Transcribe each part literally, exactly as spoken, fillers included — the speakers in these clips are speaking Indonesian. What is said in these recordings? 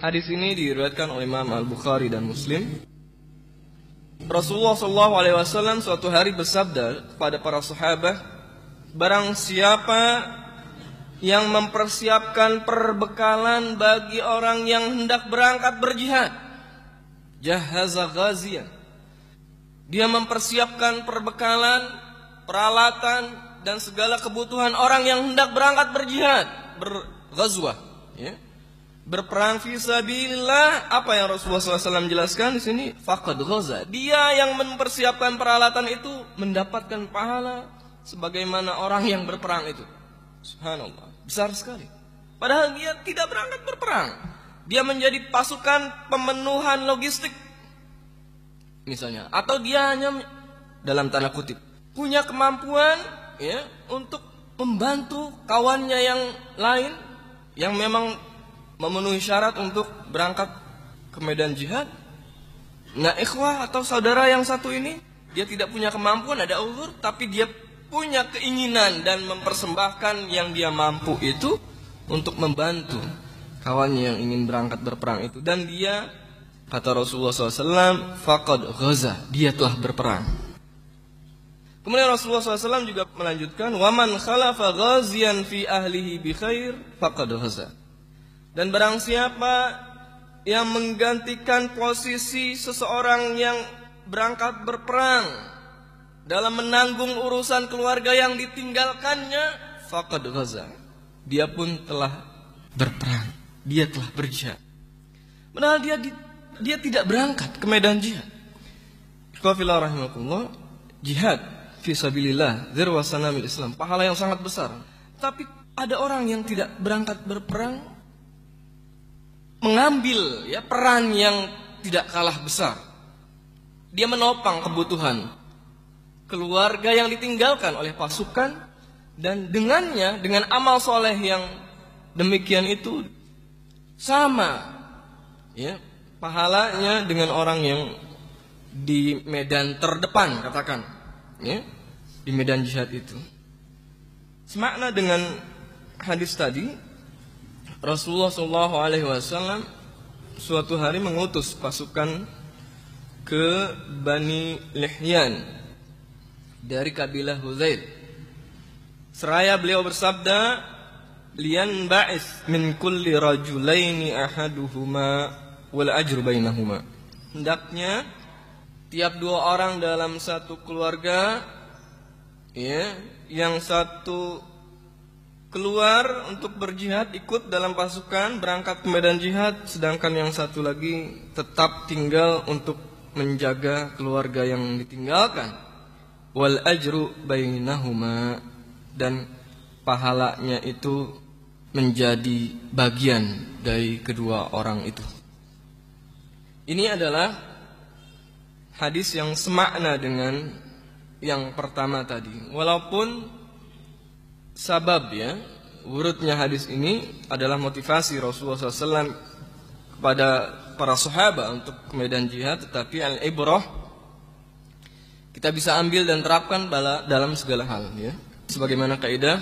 Hadis ini diriwayatkan oleh Imam Al-Bukhari dan Muslim. Rasulullah shallallahu alaihi wasallam suatu hari bersabda kepada para sahabat, barang siapa yang mempersiapkan perbekalan bagi orang yang hendak berangkat berjihad, jahaza ghaziyan, dia mempersiapkan perbekalan, peralatan dan segala kebutuhan orang yang hendak berangkat berjihad, berghazwah, ya, berperang fi sabilillah. Apa yang Rasulullah shallallahu alaihi wasallam jelaskan di sini? Faqad ghaza. Dia yang mempersiapkan peralatan itu mendapatkan pahala sebagaimana orang yang berperang itu. Subhanallah, besar sekali. Padahal dia tidak berangkat berperang. Dia menjadi pasukan pemenuhan logistik misalnya, atau dia hanya dalam tanda kutip punya kemampuan, ya, untuk membantu kawannya yang lain yang memang memenuhi syarat untuk berangkat ke medan jihad. Nah, ikhwah atau saudara yang satu ini, dia tidak punya kemampuan, ada uzur, tapi dia punya keinginan dan mempersembahkan yang dia mampu itu untuk membantu kawannya yang ingin berangkat berperang itu. Dan dia, kata Rasulullah shallallahu alaihi wasallam, faqad ghaza, dia telah berperang. Kemudian Rasulullah shallallahu alaihi wasallam juga melanjutkan, waman khalafa ghaziyan fi ahlihi bi khair faqad ghaza. Dan barang siapa yang menggantikan posisi seseorang yang berangkat berperang dalam menanggung urusan keluarga yang ditinggalkannya, faqad ghaza, dia pun telah berperang, dia telah berjihad. Padahal dia dia tidak berangkat ke medan jihad. Ikhwafillah rahimakumullah, jihad fi sabilillah dzirwa sanamil Islam, pahala yang sangat besar. Tapi ada orang yang tidak berangkat berperang, mengambil, ya, peran yang tidak kalah besar. Dia menopang kebutuhan keluarga yang ditinggalkan oleh pasukan, dan dengannya, dengan amal soleh yang demikian itu sama, ya, pahalanya dengan orang yang di medan terdepan, katakan, ya, di medan jihad itu. Semakna dengan hadis tadi, Rasulullah shallallahu alaihi wasallam suatu hari mengutus pasukan ke Bani Lihyan dari kabilah Huzail. Seraya beliau bersabda, lian ba'is min kulli rajulaini ahaduhuma wal ajru bainahuma. Hendaknya tiap dua orang dalam satu keluarga, ya, yang satu keluar untuk berjihad, ikut dalam pasukan berangkat ke medan jihad, sedangkan yang satu lagi tetap tinggal untuk menjaga keluarga yang ditinggalkan. Wal ajru bainahuma, dan pahalanya itu menjadi bagian dari kedua orang itu. Ini adalah hadis yang semakna dengan yang pertama tadi. Walaupun sabab, ya, urutnya hadis ini adalah motivasi Rasulullah shallallahu alaihi wasallam kepada para sahabat untuk ke medan jihad, tetapi al-ibrah kita bisa ambil dan terapkan dalam segala hal, ya. Sebagaimana kaidah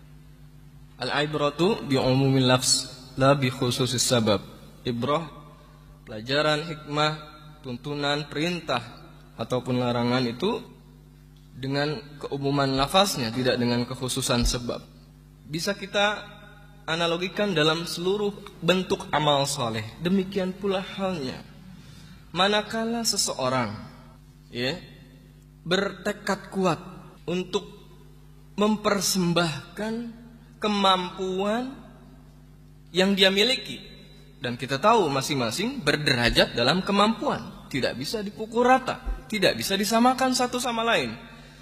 al-ibratu bi umumil lafz la bi khususis sabab. Ibrah, pelajaran, hikmah, tuntunan, perintah ataupun larangan itu dengan keumuman lafaznya, tidak dengan kekhususan sebab. Bisa kita analogikan dalam seluruh bentuk amal soleh. Demikian pula halnya manakala seseorang, ya, bertekad kuat untuk mempersembahkan kemampuan yang dia miliki, dan kita tahu masing-masing berderajat dalam kemampuan, tidak bisa dipukul rata, tidak bisa disamakan satu sama lain.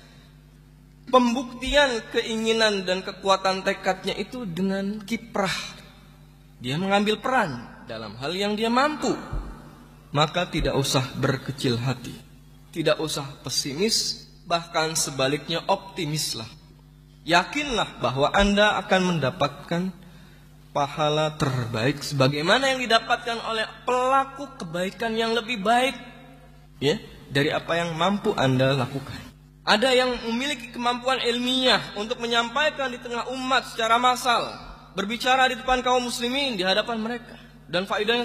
Pembuktian keinginan dan kekuatan tekadnya itu dengan kiprah, dia mengambil peran dalam hal yang dia mampu. Maka tidak usah berkecil hati, tidak usah pesimis, bahkan sebaliknya optimislah. Yakinlah bahwa Anda akan mendapatkan pahala terbaik sebagaimana yang didapatkan oleh pelaku kebaikan yang lebih baik, ya, dari apa yang mampu Anda lakukan. Ada yang memiliki kemampuan ilmiah untuk menyampaikan di tengah umat secara massal, berbicara di depan kaum muslimin di hadapan mereka, dan faedahnya